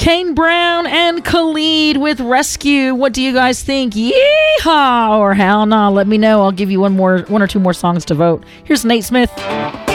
Kane Brown and Khalid with Rescue. What do you guys think? Yeehaw or hell no? Let me know. I'll give you one or two more songs to vote. Here's Nate Smith.